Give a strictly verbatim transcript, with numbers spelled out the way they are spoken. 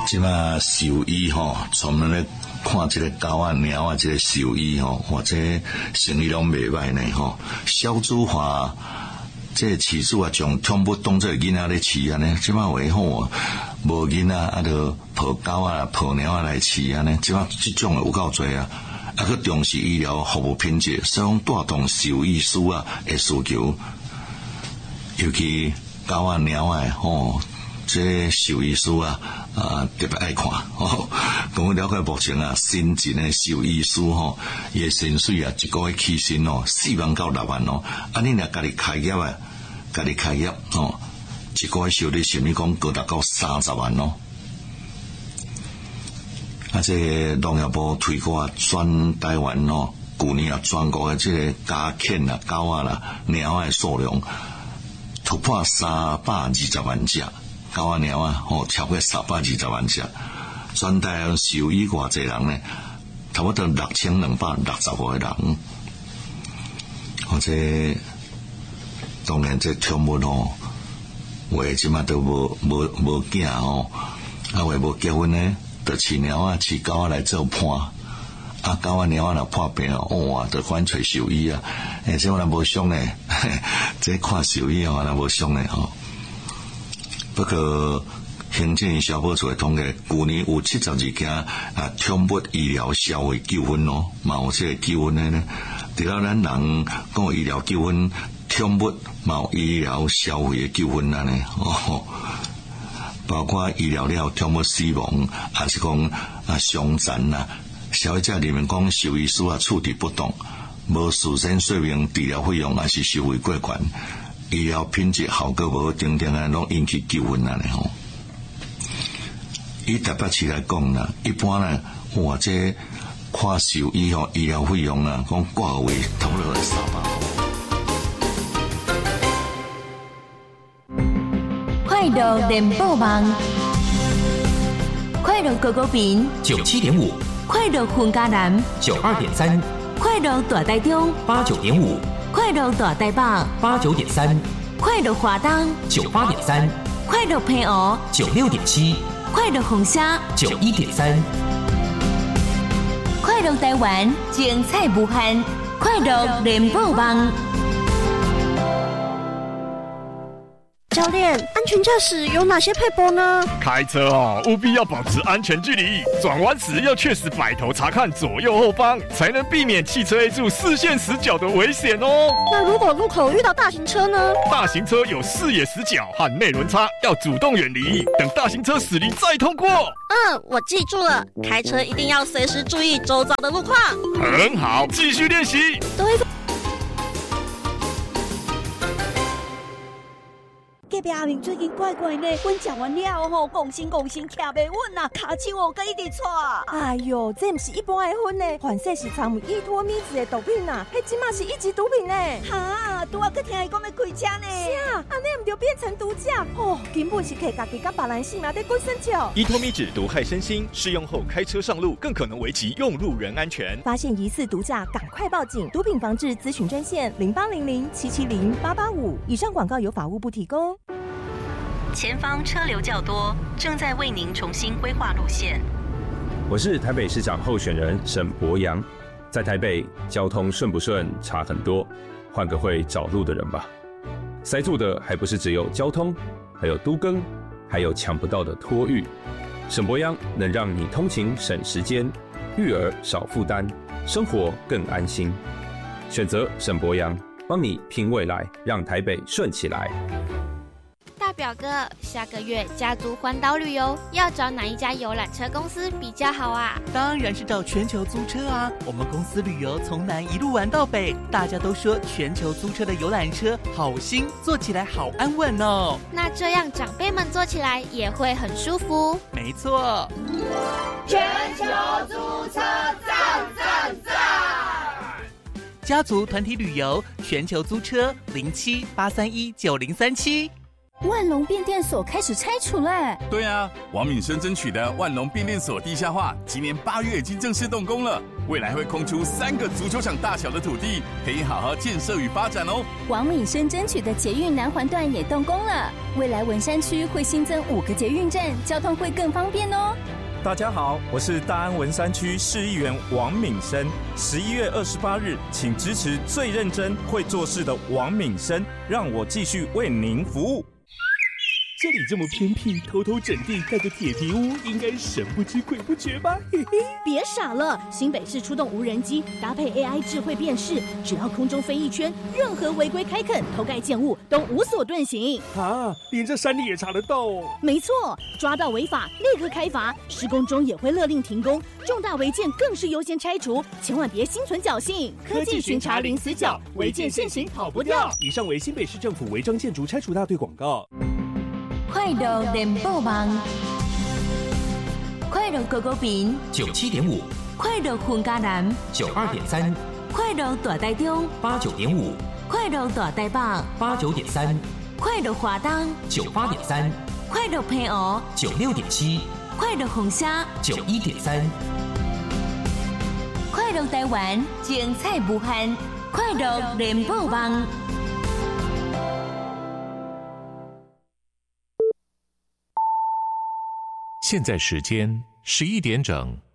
即马兽医吼，专门咧看即个狗啊、猫啊，即个兽医吼，或者生意拢袂歹呢吼。小主化即个饲主啊，将宠物当做囡仔咧饲安尼，即马话吼，无囡仔啊，就抱狗啊、抱猫啊来饲安尼，即马即种有够多啊。啊，佮重视医疗服务品质，所以讲带动兽医师啊的需求，尤其狗啊、猫啊吼。这兽医师啊，啊特别爱看哦。讲我了解目前啊，新进的兽医师吼，伊的薪水啊，一个月起薪哦，四万到六万哦。啊，你若家己开业啊，家己开业哦，一个月收入甚物讲高达到三十万哦。啊，这农业部推过啊，全台湾哦，去年啊，全国的这个家犬啊、狗啊啦、猫啊的数量突破三百二十万只。狗啊、猫啊，吼、哦，超过三百二十万只，全台湾兽医偌济人呢？差不多六千两百六十五个人。或者当然，这宠物吼，话即马都无无无囝吼，啊话无结婚呢，就饲猫啊、饲狗啊来做伴。啊，狗啊、猫啊若破病哦，哇，就赶找兽医啊。诶、欸，这我若无俗呢，这看兽医哦，若无俗呢吼。不过，行政消保处的统计，去年有七十二件啊宠物医疗消费纠纷哦，嘛有这个纠纷的呢。除了咱人讲医疗纠纷，宠物嘛有医疗消费的纠纷啊呢哦，包括医疗了宠物死亡，还是讲啊伤残啊，消费者里面讲兽医师啊处理不当，无事先说明治疗费用，还是收费过悬。医疗品质效果无等等啊，拢引起纠纷啊嘞吼。以台北市来讲啦，一般呢，哇，这看兽医吼医疗费用啊，讲挂位差不多三百块。 快乐联播网，快乐狗狗饼九七点五， 快乐混家南九二点三， 快乐大台中八九点五。 快乐大台北八九点三， 快乐华东九八点三， 快乐平湖九六点七， 快乐红虾九一点三， 快乐台湾精彩无限，快乐联播网。 教练，安全驾驶有哪些撇步呢？ 开车哦，务必要保持安全距离，转弯时要确实摆头查看左右后方，才能避免汽车 A 柱视线死角的危险哦。 那如果路口遇到大型车呢？ 大型车有视野死角和内轮差，要主动远离，等大型车驶离再通过。 嗯，我记住了，开车一定要随时注意周遭的路况。 很好，继续练习。 对。 隔壁阿明最近怪怪呢，阮食完了吼，讲心讲心徛袂稳啊，骹手哦，佮一直喘。 哎哟，这毋是一般的薰呢，反正是掺有依托咪子的毒品啊，迄即马是一级毒品呢。 哈，拄啊，佮听伊讲要开车呢。 是啊，安尼毋就变成毒驾哦，根本是摕家己甲别人性命在滚身桥。 依托咪酯毒害身心，试用后开车上路更可能危及用路人安全。 发现疑似毒驾，赶快报警！毒品防治咨询专线零八零零七七零八八五。以上广告由法务部提供。 前方车流较多，正在为您重新规划路线。 我是台北市长候选人沈伯洋，在台北交通顺不顺差很多，换个会找路的人吧。塞住的还不是只有交通，还有都更，还有抢不到的托育。沈伯洋能让你通勤省时间，育儿少负担，生活更安心。选择沈伯洋，帮你拼未来，让台北顺起来。 大表哥，下个月家族环岛旅游要找哪一家游览车公司比较好啊？ 当然是找全球租车啊！我们公司旅游从南一路玩到北，大家都说全球租车的游览车好新，坐起来好安稳哦。 那这样长辈们坐起来也会很舒服。 没错， 全球租车赞赞赞！ 家族团体旅游，全球租车零七八三一九零三七。 万隆变电所开始拆除嘞！ 对啊，王敏生争取的万隆变电所地下化，今年八月已经正式动工了，未来会空出三个足球场大小的土地，可以好好建设与发展哦。 王敏生争取的捷运南环段也动工了，未来文山区会新增五个捷运站，交通会更方便哦。 大家好，我是大安文山区市议员王敏生。十一月二十八日，请支持最认真、会做事的王敏生，让我继续为您服务。 这里这么偏僻，偷偷整地盖个铁皮屋，应该神不知鬼不觉吧？嘿嘿， 别傻了！新北市出动无人机，搭配 A I 智慧辨识，只要空中飞一圈，任何违规开垦、偷盖建物都无所遁形。 啊，连这山里也查得到哦？ 没错，抓到违法立刻开罚，施工中也会勒令停工，重大违建更是优先拆除，千万别心存侥幸。 科技巡查零死角，违建现行跑不掉。以上为新北市政府违章建筑拆除大队广告。 快乐联播网，快乐高高屏九七点五， 快乐混家南九二点三， 快乐大台中八九点五， 快乐大台北八九点三， 快乐华东九八点三， 快乐澎湖九六点七， 快乐红虾九一点三， 快乐台湾精彩无限，快乐联播网。 现在时间十一点整。